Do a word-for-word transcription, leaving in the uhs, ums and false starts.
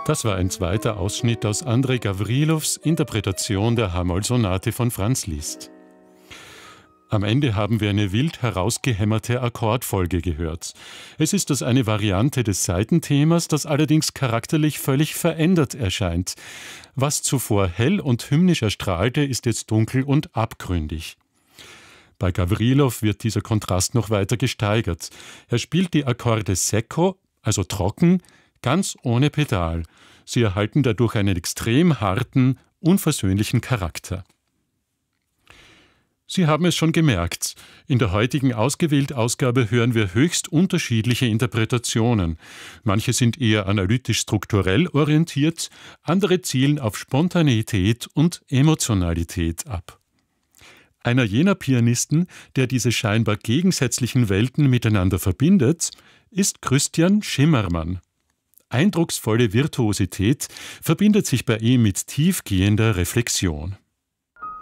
Das war ein zweiter Ausschnitt aus Andrei Gavrilows Interpretation der H-Moll-Sonate von Franz Liszt. Am Ende haben wir eine wild herausgehämmerte Akkordfolge gehört. Es ist das eine Variante des Saitenthemas, das allerdings charakterlich völlig verändert erscheint. Was zuvor hell und hymnisch erstrahlte, ist jetzt dunkel und abgründig. Bei Gavrilow wird dieser Kontrast noch weiter gesteigert. Er spielt die Akkorde secco, also trocken, ganz ohne Pedal. Sie erhalten dadurch einen extrem harten, unversöhnlichen Charakter. Sie haben es schon gemerkt. In der heutigen Ausgewählt-Ausgabe hören wir höchst unterschiedliche Interpretationen. Manche sind eher analytisch-strukturell orientiert, andere zielen auf Spontaneität und Emotionalität ab. Einer jener Pianisten, der diese scheinbar gegensätzlichen Welten miteinander verbindet, ist Christian Schimmermann. Eindrucksvolle Virtuosität verbindet sich bei ihm mit tiefgehender Reflexion.